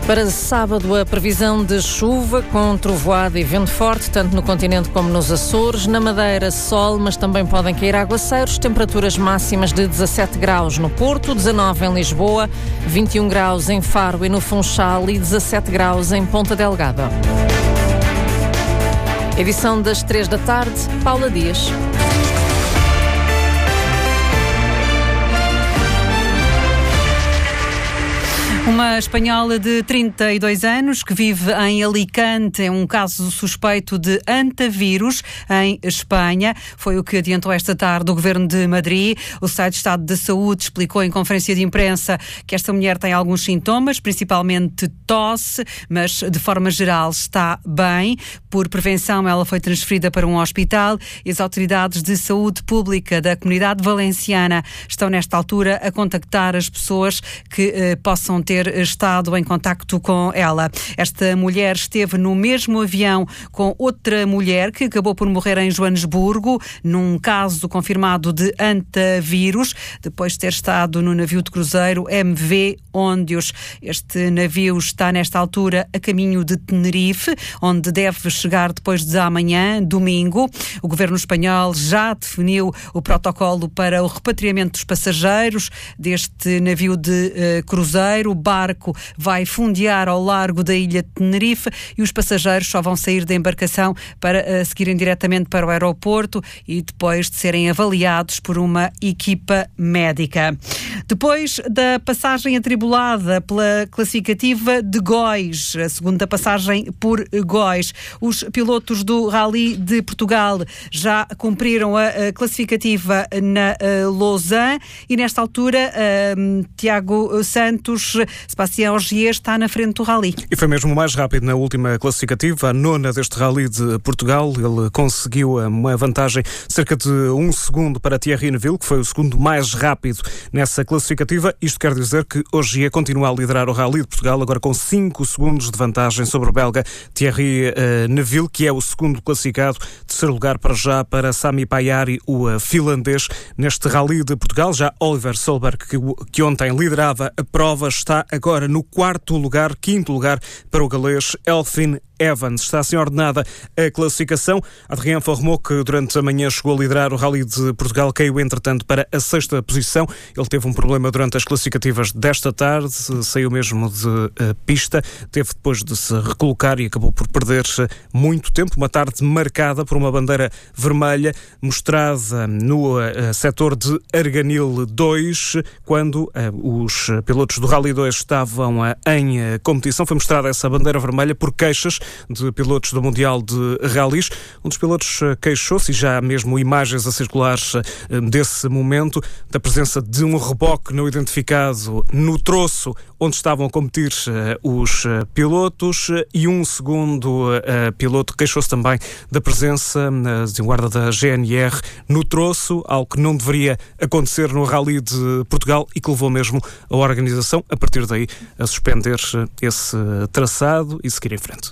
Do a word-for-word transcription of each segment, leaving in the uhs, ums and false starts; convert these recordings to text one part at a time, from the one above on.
Para sábado, a previsão de chuva com trovoada e vento forte, tanto no continente como nos Açores. Na Madeira, sol, mas também podem cair aguaceiros. Temperaturas máximas de dezassete graus no Porto, dezanove em Lisboa, vinte e um graus em Faro e no Funchal e dezassete graus em Ponta Delgada. Edição das três da tarde, Paula Dias. Uma espanhola de trinta e dois anos que vive em Alicante é um caso suspeito de antavírus em Espanha. Foi o que adiantou esta tarde o Governo de Madrid. O Secretário de Estado da Saúde explicou em conferência de imprensa que esta mulher tem alguns sintomas, principalmente tosse, mas de forma geral está bem. Por prevenção, ela foi transferida para um hospital e as autoridades de saúde pública da Comunidade Valenciana estão nesta altura a contactar as pessoas que eh, possam ter ter estado em contacto com ela. Esta mulher esteve no mesmo avião com outra mulher que acabou por morrer em Joanesburgo, num caso confirmado de antavírus, depois de ter estado no navio de cruzeiro M V Óndios. Este navio está nesta altura a caminho de Tenerife, onde deve chegar depois de amanhã, domingo. O governo espanhol já definiu o protocolo para o repatriamento dos passageiros deste navio de uh, cruzeiro. O barco vai fundear ao largo da ilha de Tenerife e os passageiros só vão sair da embarcação para uh, seguirem diretamente para o aeroporto e depois de serem avaliados por uma equipa médica. Depois da passagem atribulada pela classificativa de Góis, a segunda passagem por Góis, os pilotos do Rally de Portugal já cumpriram a, a classificativa na uh, Lausanne e nesta altura uh, Tiago Santos, Sébastien Ogier está na frente do Rally. E foi mesmo o mais rápido na última classificativa, a nona deste Rally de Portugal. Ele conseguiu uma vantagem de cerca de um segundo para Thierry Neuville, que foi o segundo mais rápido nessa classificativa. Isto quer dizer que Ogier continua a liderar o Rally de Portugal, agora com cinco segundos de vantagem sobre o belga Thierry uh, Neuville, que é o segundo classificado. Terceiro lugar para já para Sami Pajari, o uh, finlandês, neste Rally de Portugal. Já Oliver Solberg, que, que ontem liderava a prova, está agora no quarto lugar, quinto lugar para o galês Elfyn Evans. Está assim ordenada a classificação. Adrien Fourmaux, que durante a manhã chegou a liderar o Rally de Portugal, caiu entretanto para a sexta posição. Ele teve um problema durante as classificativas desta tarde, saiu mesmo de uh, pista, teve depois de se recolocar e acabou por perder muito tempo. Uma tarde marcada por uma bandeira vermelha mostrada no uh, setor de Arganil dois, quando uh, os pilotos do Rally dois estavam uh, em uh, competição. Foi mostrada essa bandeira vermelha por queixas de pilotos do Mundial de Rallys. Um dos pilotos queixou-se, e já há mesmo imagens a circular desse momento, da presença de um reboque não identificado no troço onde estavam a competir os pilotos, e um segundo piloto queixou-se também da presença de um guarda da G N R no troço, algo que não deveria acontecer no Rally de Portugal e que levou mesmo a organização, a partir daí, a suspender esse traçado e seguir em frente.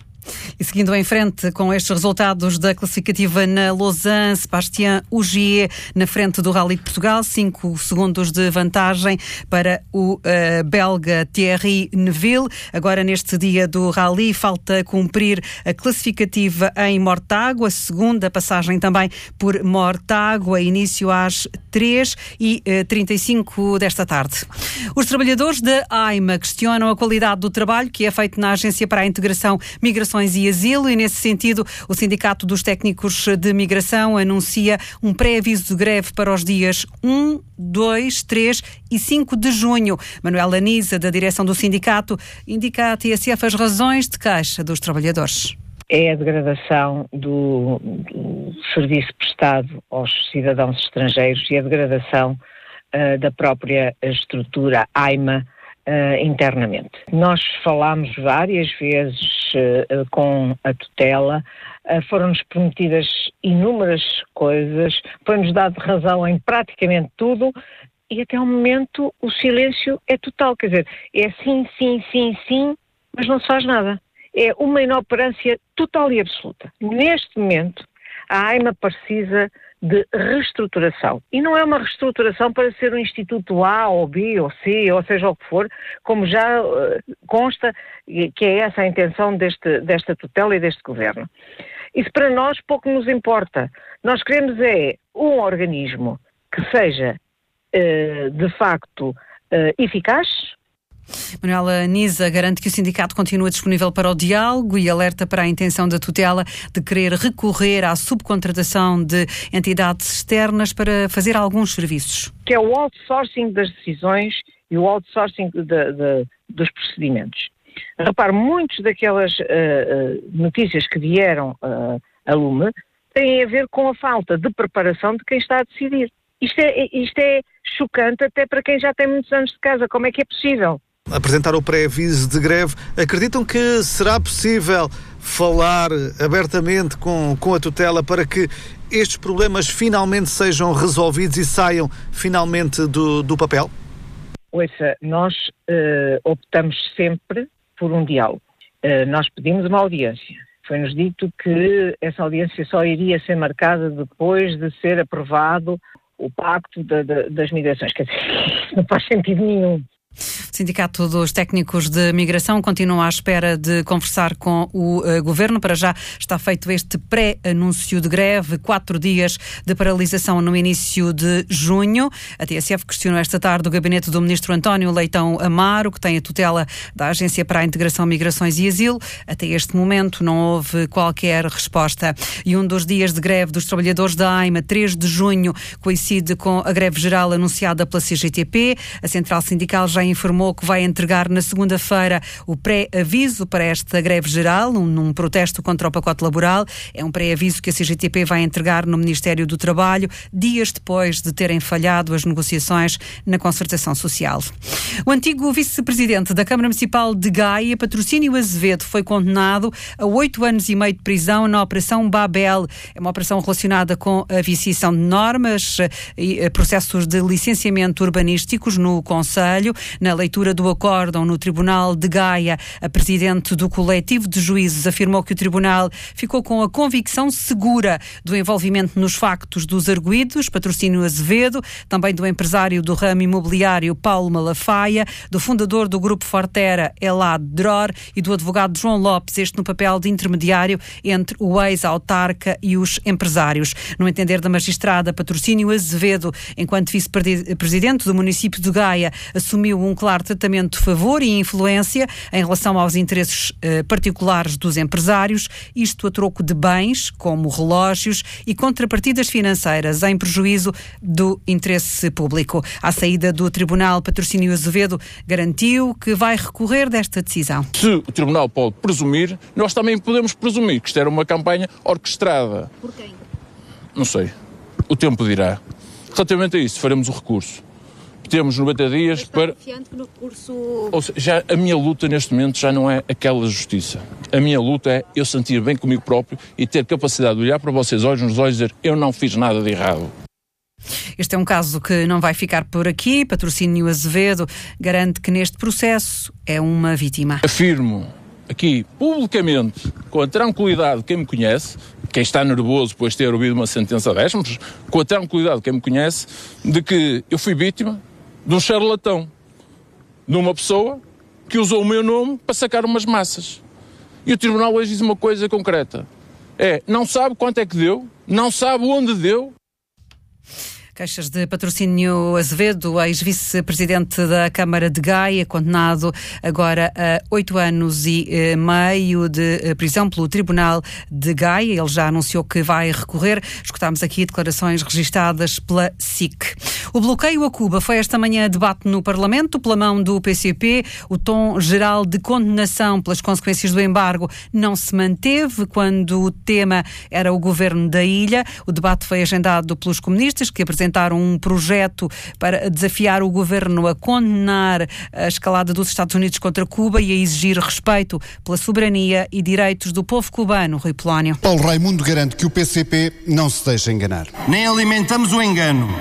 E seguindo em frente com estes resultados da classificativa na Lausanne, Sébastien Ogier na frente do Rally de Portugal, cinco segundos de vantagem para o uh, belga Thierry Neuville. Agora, neste dia do Rally, falta cumprir a classificativa em Mortágua, segunda passagem também por Mortágua, início às três e trinta e cinco desta tarde. Os trabalhadores da AIMA questionam a qualidade do trabalho que é feito na Agência para a Integração, Migrações e Asilo, e nesse sentido o Sindicato dos Técnicos de Migração anuncia um pré-aviso de greve para os dias um, dois, três e cinco de junho. Manuela Nisa, da direção do sindicato, indica à T S F as razões de queixa dos trabalhadores. É a degradação do, do serviço prestado aos cidadãos estrangeiros e a degradação uh, da própria estrutura AIMA Uh, internamente. Nós falámos várias vezes uh, com a tutela, uh, foram-nos prometidas inúmeras coisas, foi-nos dado razão em praticamente tudo e até o momento o silêncio é total, quer dizer, é sim, sim, sim, sim, mas não se faz nada. É uma inoperância total e absoluta. Neste momento, a AIMA precisa de reestruturação. E não é uma reestruturação para ser um Instituto A ou B ou C, ou seja o que for, como já uh, consta que é essa a intenção deste, desta tutela e deste governo. Isso para nós pouco nos importa. Nós queremos é um organismo que seja, uh, de facto, uh, eficaz. Manuela Nisa garante que o sindicato continua disponível para o diálogo e alerta para a intenção da tutela de querer recorrer à subcontratação de entidades externas para fazer alguns serviços. Que é o outsourcing das decisões e o outsourcing de, de, dos procedimentos. Repare, muitas daquelas uh, uh, notícias que vieram uh, a lume têm a ver com a falta de preparação de quem está a decidir. Isto é, isto é chocante até para quem já tem muitos anos de casa. Como é que é possível? Apresentar o pré-aviso de greve, acreditam que será possível falar abertamente com, com a tutela para que estes problemas finalmente sejam resolvidos e saiam finalmente do, do papel? Ouça, nós uh, optamos sempre por um diálogo. Uh, nós pedimos uma audiência. Foi-nos dito que essa audiência só iria ser marcada depois de ser aprovado o pacto de, de, das migrações. Quer dizer, isso não faz sentido nenhum. O Sindicato dos Técnicos de Migração continua à espera de conversar com o uh, Governo. Para já está feito este pré-anúncio de greve, quatro dias de paralisação no início de junho. A T S F questionou esta tarde o gabinete do Ministro António Leitão Amaro, que tem a tutela da Agência para a Integração, Migrações e Asilo. Até este momento não houve qualquer resposta. E um dos dias de greve dos trabalhadores da AIMA, três de junho, coincide com a greve geral anunciada pela C G T P. A Central Sindical já informou que vai entregar na segunda-feira o pré-aviso para esta greve geral, um, num protesto contra o pacote laboral. É um pré-aviso que a C G T P vai entregar no Ministério do Trabalho, dias depois de terem falhado as negociações na concertação social. O antigo vice-presidente da Câmara Municipal de Gaia, Patrocínio Azevedo, foi condenado a oito anos e meio de prisão na Operação Babel. É uma operação relacionada com a viciação de normas e processos de licenciamento urbanísticos no Conselho. Na leitura do acórdão no Tribunal de Gaia, a presidente do coletivo de juízes afirmou que o Tribunal ficou com a convicção segura do envolvimento nos factos dos arguidos, Patrocínio Azevedo, também do empresário do ramo imobiliário Paulo Malafaia, do fundador do Grupo Fortera Elad Dror e do advogado João Lopes, este no papel de intermediário entre o ex-autarca e os empresários. No entender da magistrada, Patrocínio Azevedo, enquanto vice-presidente do município de Gaia, assumiu um claro tratamento de favor e influência em relação aos interesses eh, particulares dos empresários, isto a troco de bens, como relógios e contrapartidas financeiras, em prejuízo do interesse público. À saída do Tribunal, Patrocínio Azevedo garantiu que vai recorrer desta decisão. Se o Tribunal pode presumir, nós também podemos presumir que isto era uma campanha orquestrada. Por quem? Não sei. O tempo dirá. Relativamente a isso, faremos o recurso. Temos noventa dias está para... confiante que no recurso... Ou seja, já, a minha luta neste momento já não é aquela justiça. A minha luta é eu sentir bem comigo próprio e ter capacidade de olhar para vocês olhos nos olhos e dizer eu não fiz nada de errado. Este é um caso que não vai ficar por aqui. Patrocínio Azevedo garante que neste processo é uma vítima. Afirmo aqui publicamente, com a tranquilidade de quem me conhece, quem está nervoso depois de ter ouvido uma sentença destas, mas com a tranquilidade de quem me conhece, de que eu fui vítima de um charlatão, de uma pessoa que usou o meu nome para sacar umas massas. E o Tribunal hoje diz uma coisa concreta. É, não sabe quanto é que deu, não sabe onde deu. Queixas de Patrocínio Azevedo, ex-vice-presidente da Câmara de Gaia, condenado agora a oito anos e meio de prisão pelo Tribunal de Gaia. Ele já anunciou que vai recorrer. Escutámos aqui declarações registadas pela S I C. O bloqueio a Cuba foi esta manhã debate no Parlamento pela mão do P C P. O tom geral de condenação pelas consequências do embargo não se manteve quando o tema era o governo da ilha. O debate foi agendado pelos comunistas, que apresentaram apresentaram um projeto para desafiar o governo a condenar a escalada dos Estados Unidos contra Cuba e a exigir respeito pela soberania e direitos do povo cubano. Rui Polónio. Paulo Raimundo garante que o P C P não se deixa enganar. Nem alimentamos o engano,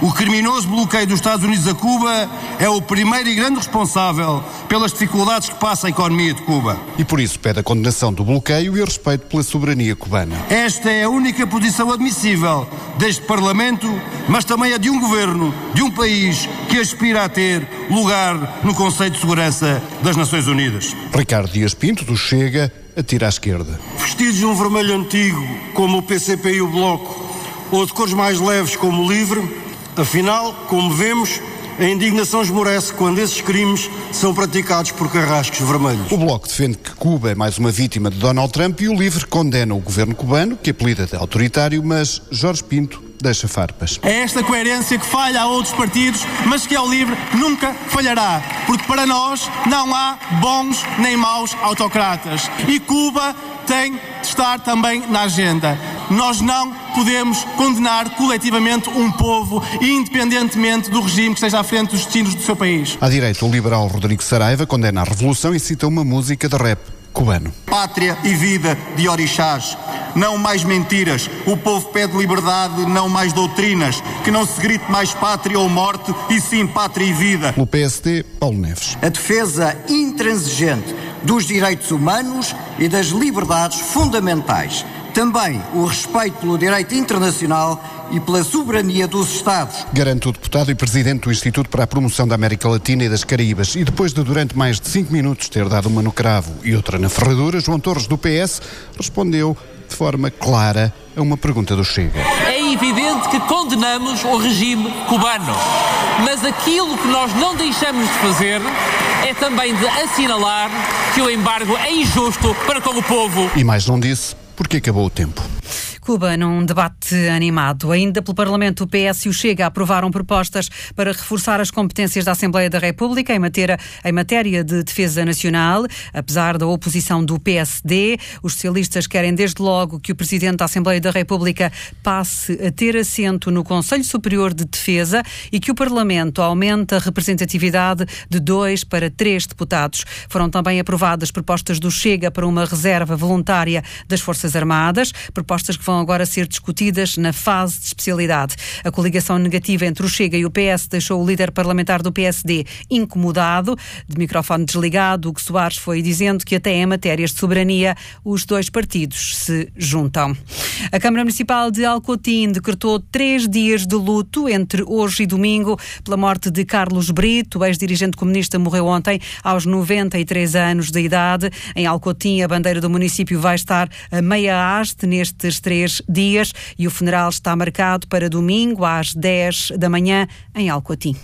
O criminoso bloqueio dos Estados Unidos a Cuba é o primeiro e grande responsável pelas dificuldades que passa a economia de Cuba. E por isso pede a condenação do bloqueio e o respeito pela soberania cubana. Esta é a única posição admissível deste Parlamento, mas também a de um governo, de um país que aspira a ter lugar no Conselho de Segurança das Nações Unidas. Ricardo Dias Pinto, do Chega, atira à esquerda. Vestidos de um vermelho antigo, como o P C P e o Bloco, ou de cores mais leves, como o Livre, afinal, como vemos, a indignação esmorece quando esses crimes são praticados por carrascos vermelhos. O Bloco defende que Cuba é mais uma vítima de Donald Trump e o Livre condena o governo cubano, que apelida de autoritário, mas Jorge Pinto deixa farpas. É esta coerência que falha a outros partidos, mas que ao Livre nunca falhará, porque para nós não há bons nem maus autocratas. E Cuba tem de estar também na agenda. Nós não podemos condenar coletivamente um povo, independentemente do regime que esteja à frente dos destinos do seu país. À direita, o liberal Rodrigo Saraiva condena a revolução e cita uma música de rap cubano. Pátria e vida de orixás. Não mais mentiras. O povo pede liberdade, não mais doutrinas. Que não se grite mais pátria ou morte, e sim pátria e vida. O P S D, Paulo Neves. A defesa intransigente dos direitos humanos e das liberdades fundamentais. Também o respeito pelo direito internacional e pela soberania dos Estados. Garante o deputado e presidente do Instituto para a Promoção da América Latina e das Caraíbas. E depois de, durante mais de cinco minutos, ter dado uma no cravo e outra na ferradura, João Torres, do P S, respondeu de forma clara a uma pergunta do Chega. É evidente que condenamos o regime cubano, mas aquilo que nós não deixamos de fazer é também de assinalar que o embargo é injusto para com o povo. E mais não disse, porque acabou o tempo. Cuba, num debate animado. Ainda pelo Parlamento, o P S e o Chega aprovaram propostas para reforçar as competências da Assembleia da República em matéria, em matéria de defesa nacional. Apesar da oposição do P S D, os socialistas querem desde logo que o Presidente da Assembleia da República passe a ter assento no Conselho Superior de Defesa e que o Parlamento aumente a representatividade de dois para três deputados. Foram também aprovadas propostas do Chega para uma reserva voluntária das Forças Armadas, propostas que vão agora ser discutidas na fase de especialidade. A coligação negativa entre o Chega e o P S deixou o líder parlamentar do P S D incomodado. De microfone desligado, Hugo Soares foi dizendo que até em matérias de soberania os dois partidos se juntam. A Câmara Municipal de Alcotim decretou três dias de luto entre hoje e domingo pela morte de Carlos Brito. O ex-dirigente comunista morreu ontem aos noventa e três anos de idade. Em Alcotim, a bandeira do município vai estar a meia haste nestes três dias e o funeral está marcado para domingo às dez da manhã em Alcotim.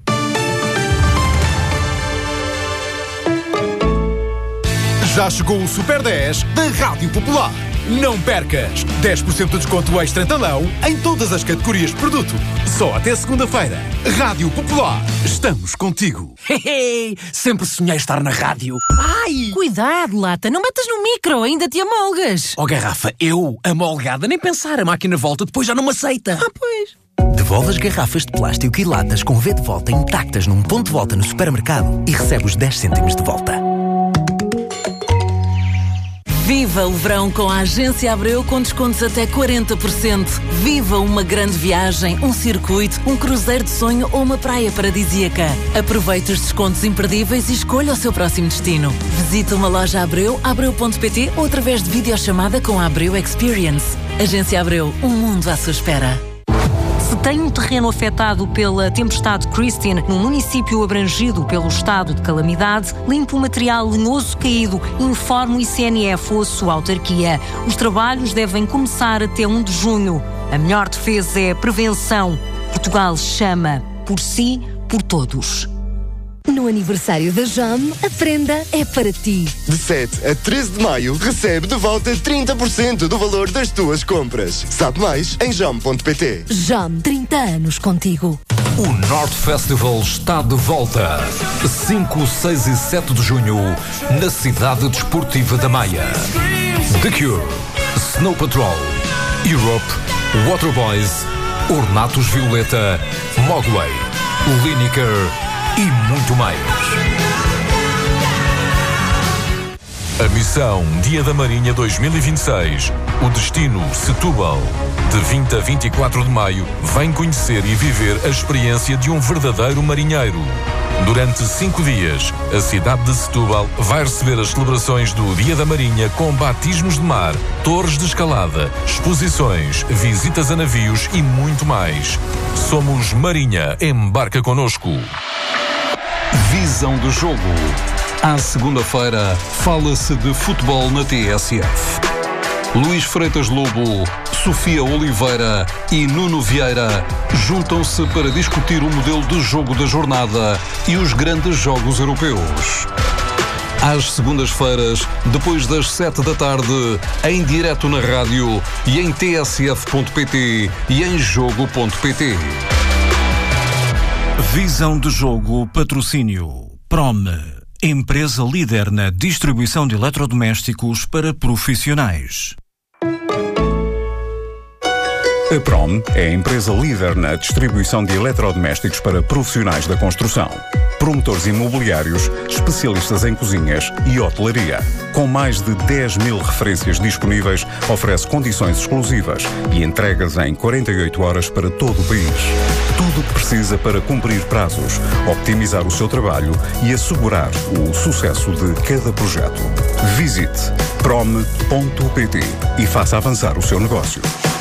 Já chegou o Super dez da Rádio Popular. Não percas! dez por cento de desconto extra em talão em todas as categorias de produto. Só até segunda-feira. Rádio Popular. Estamos contigo. Hehe, sempre sonhei estar na rádio. Ai! Cuidado, Lata, não metas no micro, ainda te amolgas. Oh, garrafa, eu, amolgada, nem pensar, a máquina volta, depois já não me aceita. Ah, pois. Devolve as garrafas de plástico e latas com V de volta intactas num ponto de volta no supermercado e recebe os dez cêntimos de volta. Viva o verão com a Agência Abreu com descontos até quarenta por cento. Viva uma grande viagem, um circuito, um cruzeiro de sonho ou uma praia paradisíaca. Aproveite os descontos imperdíveis e escolha o seu próximo destino. Visite uma loja Abreu, abreu ponto pt ou através de videochamada com a Abreu Experience. Agência Abreu, um mundo à sua espera. Se tem um terreno afetado pela tempestade Christine num município abrangido pelo estado de calamidade, limpe o material lenhoso caído, informe o I C N F ou a sua autarquia. Os trabalhos devem começar até um de junho. A melhor defesa é a prevenção. Portugal chama por si, por todos. No aniversário da Jam, a prenda é para ti. De sete a treze de maio, recebe de volta trinta por cento do valor das tuas compras. Sabe mais em jam ponto pt. Jam, trinta anos contigo. O North Festival está de volta. cinco, seis e sete de junho, na cidade desportiva da Maia. The Cure, Snow Patrol, Europe, Waterboys, Ornatos Violeta, Mogwai, Lineker e muito mais. A missão Dia da Marinha dois mil e vinte e seis O destino, Setúbal. De vinte a vinte e quatro de maio, vem conhecer e viver a experiência de um verdadeiro marinheiro. Durante cinco dias, a cidade de Setúbal vai receber as celebrações do Dia da Marinha com batismos de mar, torres de escalada, exposições, visitas a navios e muito mais. Somos Marinha, embarca connosco. Visão do jogo. À segunda-feira, fala-se de futebol na T S F. Luís Freitas Lobo, Sofia Oliveira e Nuno Vieira juntam-se para discutir o modelo de jogo da jornada e os grandes jogos europeus. Às segundas-feiras, depois das sete da tarde, em direto na rádio e em t s f ponto p t e em jogo ponto p t. Visão de jogo, patrocínio Prome, empresa líder na distribuição de eletrodomésticos para profissionais. A Prom é a empresa líder na distribuição de eletrodomésticos para profissionais da construção. Promotores imobiliários, especialistas em cozinhas e hotelaria. Com mais de dez mil referências disponíveis, oferece condições exclusivas e entregas em quarenta e oito horas para todo o país. Tudo o que precisa para cumprir prazos, optimizar o seu trabalho e assegurar o sucesso de cada projeto. Visite prom ponto p t e faça avançar o seu negócio.